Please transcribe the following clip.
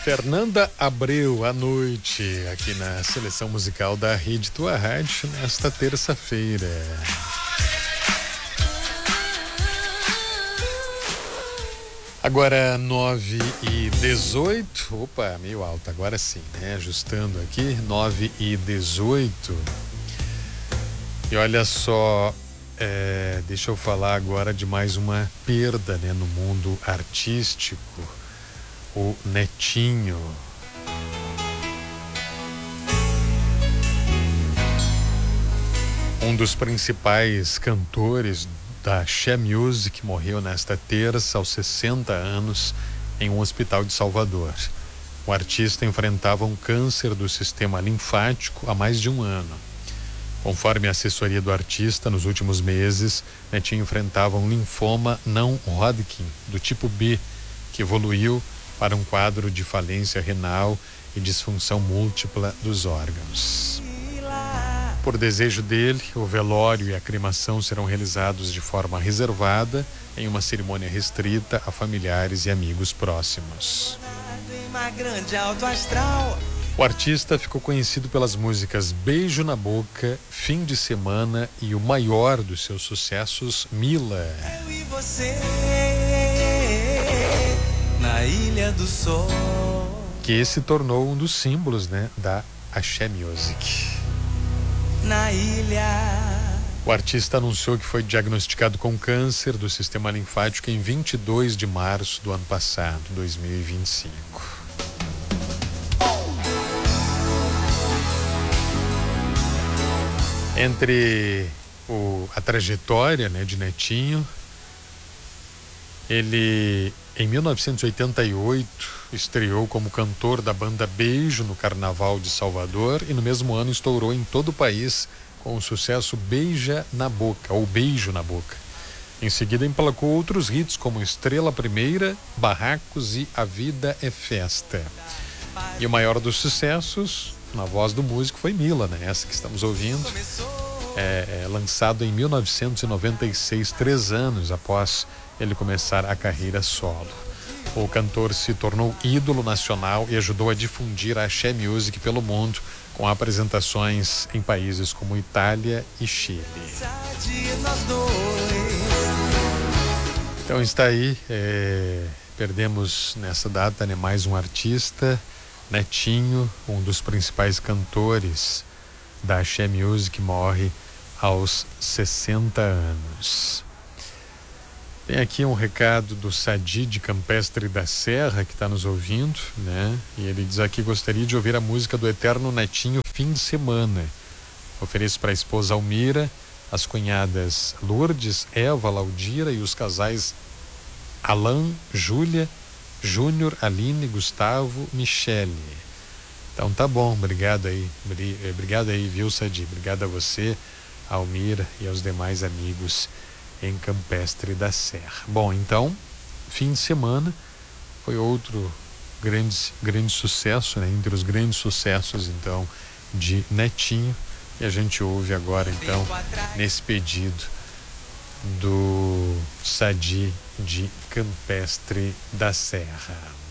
Fernanda Abreu, à noite, aqui na seleção musical da Rede Tua Rádio, nesta terça-feira. Agora 9h18, opa, meio alto, agora sim, né? Ajustando aqui, 9h18. E olha só, deixa eu falar agora de mais uma perda, né, no mundo artístico. O Netinho. Um dos principais cantores da Axé Music morreu nesta terça aos 60 anos em um hospital de Salvador. O artista enfrentava um câncer do sistema linfático há mais de um ano. Conforme a assessoria do artista, nos últimos meses, Netinho enfrentava um linfoma não Hodgkin do tipo B, que evoluiu para um quadro de falência renal e disfunção múltipla dos órgãos. Por desejo dele, o velório e a cremação serão realizados de forma reservada, em uma cerimônia restrita a familiares e amigos próximos. O artista ficou conhecido pelas músicas Beijo na Boca, Fim de Semana e o maior dos seus sucessos, Mila. Eu e você, na Ilha do Sol. Que se tornou um dos símbolos, né, da Axé Music. Na ilha. O artista anunciou que foi diagnosticado com câncer do sistema linfático em 22 de março do ano passado, 2025. Entre a trajetória, né, de Netinho, ele em 1988 estreou como cantor da banda Beijo no Carnaval de Salvador e no mesmo ano estourou em todo o país com o sucesso Beija na Boca, ou Beijo na Boca. Em seguida emplacou outros hits como Estrela Primeira, Barracos e A Vida é Festa. E o maior dos sucessos, na voz do músico, foi Mila, né? Essa que estamos ouvindo. Lançado em 1996, 3 anos após ele começar a carreira solo. O cantor se tornou ídolo nacional e ajudou a difundir a Axé Music pelo mundo, com apresentações em países como Itália e Chile. Então está aí, perdemos nessa data, né, mais um artista, Netinho, um dos principais cantores da Axé Music, morre aos 60 anos. Tem aqui um recado do Sadi de Campestre da Serra, que está nos ouvindo, né? E ele diz aqui: gostaria de ouvir a música do eterno Netinho, Fim de Semana. Ofereço para a esposa Almira, as cunhadas Lourdes, Eva, Laudira e os casais Alain, Júlia, Júnior, Aline, Gustavo, Michele. Então tá bom, obrigado aí, viu, Sadi? Obrigado a você, a Almira e aos demais amigos em Campestre da Serra. Bom, então, Fim de Semana foi outro grande sucesso, né? Entre os grandes sucessos, então, de Netinho. E a gente ouve agora, então, nesse pedido do Sadi de Campestre da Serra.